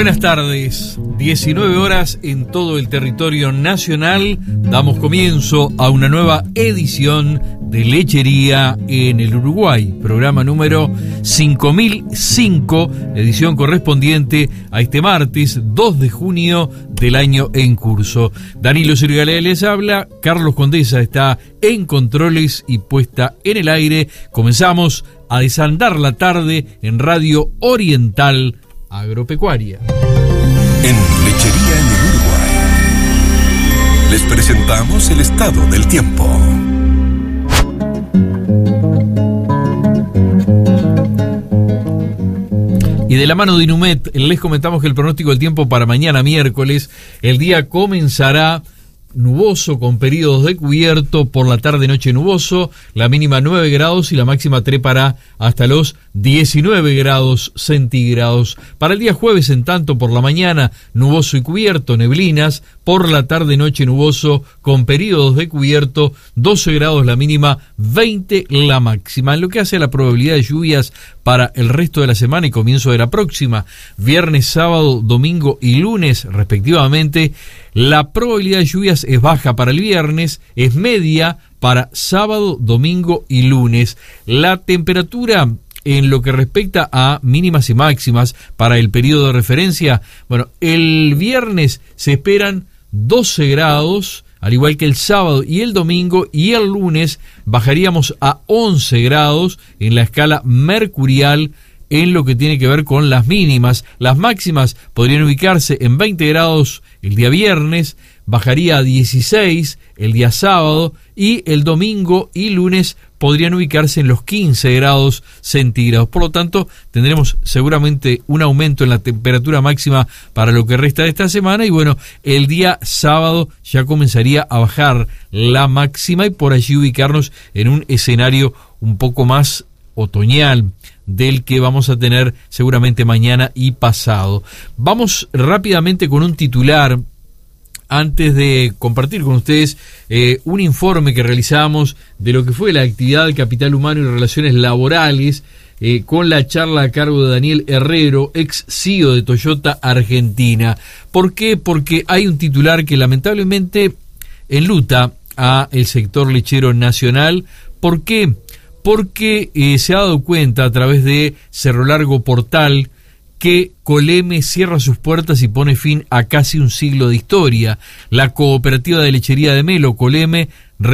Buenas tardes, 19 horas en todo el territorio nacional. Damos comienzo a una nueva edición de Lechería en el Uruguay, programa número 5005, edición correspondiente a este martes 2 de junio del año en curso. Danilo Sirgalea les habla, Carlos Condesa está en controles y puesta en el aire. Comenzamos a desandar la tarde en Radio Oriental Agropecuaria. En Lechería en el Uruguay les presentamos el estado del tiempo. Y de la mano de Inumet les comentamos que el pronóstico del tiempo para mañana miércoles, el día comenzará nuboso con periodos de cubierto, por la tarde noche nuboso, la mínima 9 grados y la máxima trepará hasta los 19 grados centígrados. Para el día jueves, en tanto, por la mañana nuboso y cubierto, neblinas, por la tarde noche nuboso con periodos de cubierto, 12 grados la mínima, 20 la máxima. En lo que hace a la probabilidad de lluvias para el resto de la semana y comienzo de la próxima, viernes, sábado, domingo y lunes respectivamente, la probabilidad de lluvias es baja para el viernes, es media para sábado, domingo y lunes. La temperatura en lo que respecta a mínimas y máximas para el periodo de referencia, bueno, el viernes se esperan 12 grados, al igual que el sábado y el domingo, y el lunes bajaríamos a 11 grados en la escala mercurial en lo que tiene que ver con las mínimas. Las máximas podrían ubicarse en 20 grados el día viernes, bajaría a 16 el día sábado, y el domingo y lunes podrían ubicarse en los 15 grados centígrados. Por lo tanto, tendremos seguramente un aumento en la temperatura máxima para lo que resta de esta semana, y bueno, el día sábado ya comenzaría a bajar la máxima y por allí ubicarnos en un escenario un poco más otoñal del que vamos a tener seguramente mañana y pasado. Vamos rápidamente con un titular antes de compartir con ustedes un informe que realizamos de lo que fue la actividad del capital humano y relaciones laborales, con la charla a cargo de Daniel Herrero, ex CEO de Toyota Argentina. ¿Por qué? Porque hay un titular que lamentablemente enluta a el sector lechero nacional. ¿Por qué? Porque se ha dado cuenta a través de Cerro Largo Portal que Coleme cierra sus puertas y pone fin a casi un siglo de historia. La cooperativa de lechería de Melo, Coleme,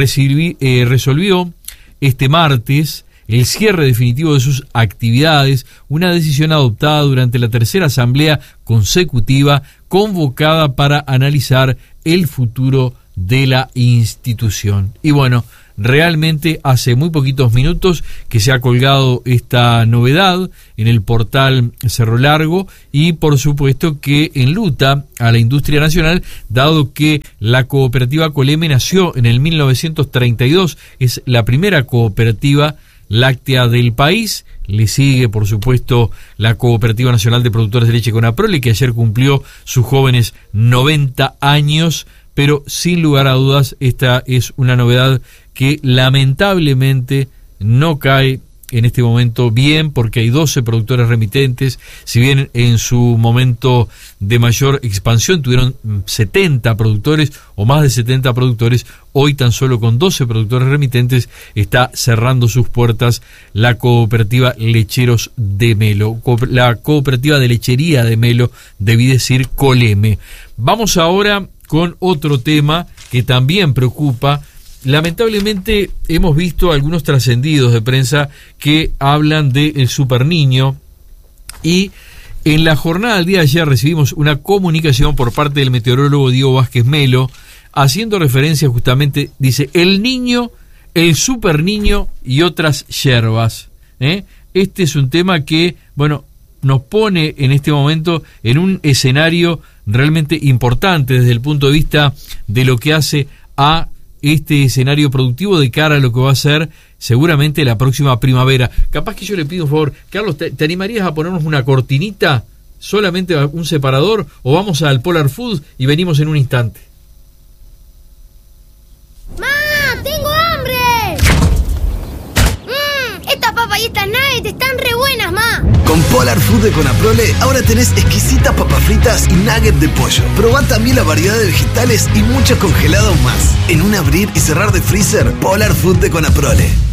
resolvió este martes el cierre definitivo de sus actividades, una decisión adoptada durante la tercera asamblea consecutiva convocada para analizar el futuro de la institución. Y bueno, realmente hace muy poquitos minutos que se ha colgado esta novedad en el portal Cerro Largo, y por supuesto que enluta a la industria nacional, dado que la cooperativa Coleme nació en el 1932, es la primera cooperativa láctea del país. Le sigue, por supuesto, la Cooperativa Nacional de Productores de Leche Conaprole, que ayer cumplió sus jóvenes 90 años, pero sin lugar a dudas esta es una novedad que lamentablemente no cae en este momento bien, porque hay 12 productores remitentes. Si bien en su momento de mayor expansión tuvieron 70 productores o más de 70 productores, hoy tan solo con 12 productores remitentes está cerrando sus puertas la cooperativa Lecheros de Melo, la cooperativa de lechería de Melo, debí decir Coleme. Vamos ahora con otro tema que también preocupa. Lamentablemente hemos visto algunos trascendidos de prensa que hablan del superniño, y en la jornada del día de ayer recibimos una comunicación por parte del meteorólogo Diego Vázquez Melo, haciendo referencia justamente, dice, el niño, el superniño y otras yerbas. Este es un tema que, bueno, nos pone en este momento en un escenario realmente importante desde el punto de vista de lo que hace a este escenario productivo de cara a lo que va a ser seguramente la próxima primavera. Capaz que yo le pido un favor, Carlos, ¿te animarías a ponernos una cortinita, solamente un separador, o vamos al Polar Food y venimos en un instante? ¡Ma! ¡Tengo hambre! Estas papas y estas nuggets están re buenas, ma. Con Polar Food de Conaprole ahora tenés exquisitas papas fritas y nugget de pollo. Probá también la variedad de vegetales y mucho congelado más. En un abrir y cerrar de freezer, Polar Food de Conaprole.